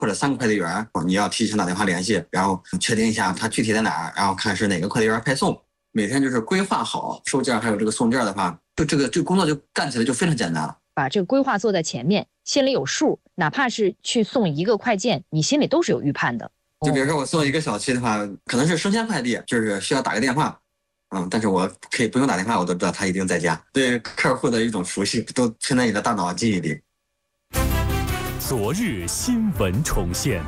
或者3个快递员，你要提前打电话联系，然后确定一下他具体在哪儿，然后看是哪个快递员派送。每天就是规划好收件还有这个送件的话，这个工作就干起来就非常简单了。 把这个规划做在前面，心里有数，哪怕是去送一个快件，你心里都是有预判的。 就比如说我送一个小区的话，可能是生鲜快递，就是需要打个电话。但是我可以不用打电话，我都知道他一定在家。对客户的一种熟悉，都存在你的大脑记忆里。 昨日新闻重现。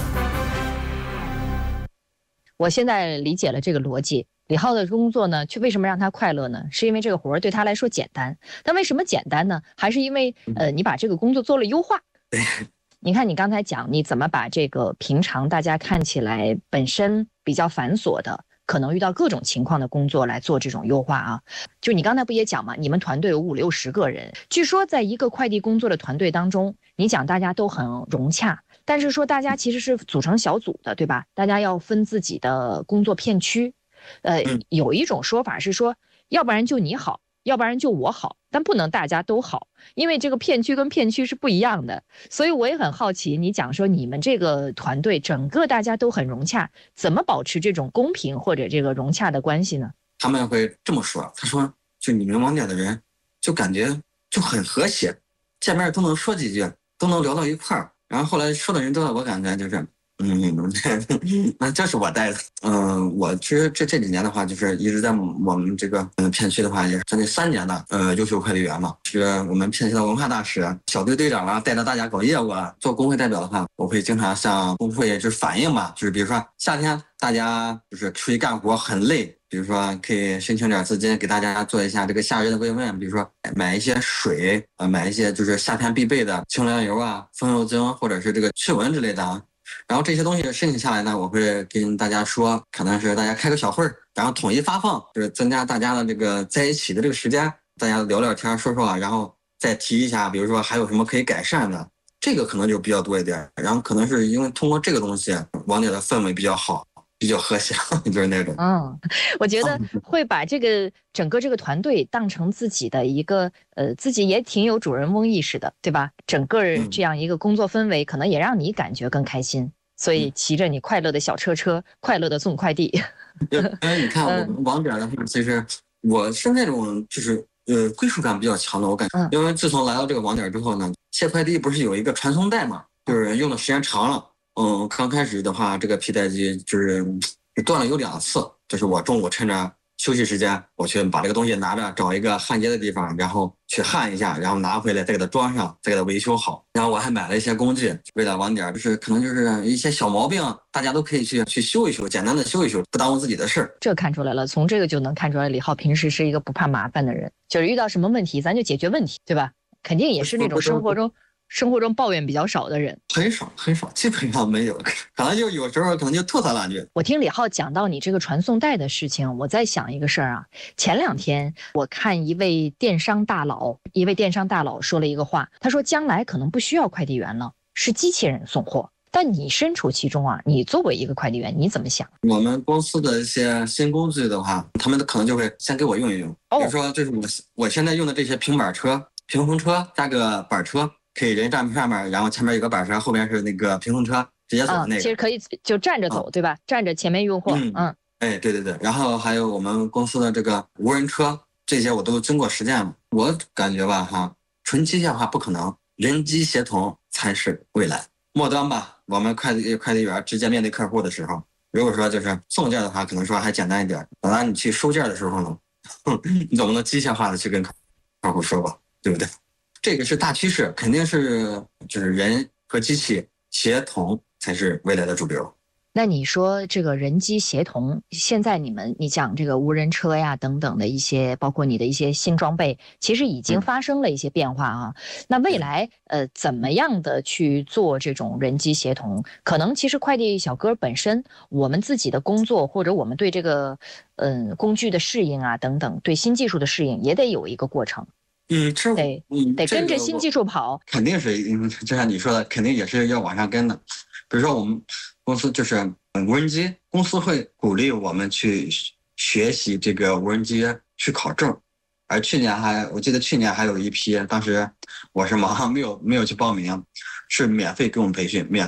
我现在理解了这个逻辑。李浩的工作呢，为什么让他快乐呢？是因为这个活对他来说简单。但为什么简单呢？还是因为你把这个工作做了优化。你看你刚才讲你怎么把这个平常大家看起来本身比较繁琐的，可能遇到各种情况的工作来做这种优化啊。就你刚才不也讲嘛，你们团队有50、60个人，据说在一个快递工作的团队当中，你讲大家都很融洽，但是说大家其实是组成小组的，对吧？大家要分自己的工作片区。有一种说法是说，要不然就你好，要不然就我好，但不能大家都好，因为这个片区跟片区是不一样的。所以我也很好奇，你讲说你们这个团队整个大家都很融洽，怎么保持这种公平或者这个融洽的关系呢？ 他们会这么说，他说就你们网点的人就感觉就很和谐，见面都能说几句，都能聊到一块儿。然后后来说的人多了，我感觉就是那这是我带的。我其实这几年的话，就是一直在我们这个片区的话，也是将近3年的优秀快递员嘛，是我们片区的文化大使、小队队长啊，带着大家搞业务啊。做工会代表的话，我会经常向工会就是反映嘛，就是比如说夏天大家就是出去干活很累，比如说可以申请点资金给大家做一下这个夏日的慰问，比如说买一些水买一些就是夏天必备的清凉油啊、风油精或者是这个驱蚊之类的啊。然后这些东西申请下来呢，我会跟大家说，可能是大家开个小会儿，然后统一发放，就是增加大家的这个在一起的这个时间，大家聊聊天说说啊，然后再提一下，比如说还有什么可以改善的，这个可能就比较多一点。然后可能是因为通过这个东西，网点的氛围比较好，比较和谐，就是那种。 我觉得会把这个整个这个团队当成自己的一个自己也挺有主人翁意识的，对吧？整个这样一个工作氛围，可能也让你感觉更开心，所以骑着你快乐的小车，快乐的送快递。 因为你看我们网点的话，其实我是那种就是归属感比较强的，我感觉。因为自从来到这个网点之后呢，卸快递不是有一个传送带嘛，就是用的时间长了。刚开始的话，这个皮带机就是断了有2次，就是我中午趁着休息时间，我去把这个东西拿着，找一个焊接的地方，然后去焊一下，然后拿回来再给它装上，再给它维修好。然后我还买了一些工具，为了网点就是可能就是一些小毛病，大家都可以去修一修，简单的修一修，不耽误自己的事儿。 这看出来了，从这个就能看出来，李浩平时是一个不怕麻烦的人，就是遇到什么问题咱就解决问题，对吧？肯定也是那种生活中抱怨比较少的人， 很少，基本上没有，可能就有时候可能就吐槽2句。 我听李浩讲到你这个传送带的事情，我在想一个事儿啊。前2天我看一位电商大佬说了一个话，他说将来可能不需要快递员了，是机器人送货。但你身处其中啊，你作为一个快递员，你怎么想？ 我们公司的一些新工具的话，他们可能就会先给我用一用，比如说就是我现在用的这些平板车、平衡车加个板车。可以人站上面，然后前面有个板车，后边是那个平衡车，直接走的那个。 其实可以就站着走，对吧？站着前面运货。 对。然后还有我们公司的这个无人车，这些我都经过实践了。我感觉吧，纯机械化不可能，人机协同才是未来。末端吧，我们快递员直接面对客户的时候，如果说就是送件的话，可能说还简单一点。等到你去收件的时候呢，你总不能机械化的去跟客户说吧，对不对？这个是大趋势，肯定是就是人和机器协同才是未来的主流。 那你说这个人机协同，现在你讲这个无人车呀等等的一些，包括你的一些新装备，其实已经发生了一些变化啊。那未来怎么样的去做这种人机协同？可能其实快递小哥本身，我们自己的工作或者我们对这个工具的适应啊等等，对新技术的适应也得有一个过程。得跟着新技术跑， 肯定是，就像你说的，肯定也是要往上跟的。比如说我们公司就是无人机，公司会鼓励我们去学习这个无人机去考证。而我记得去年还有一批，当时我是忙没有去报名，是免费给我们培训，免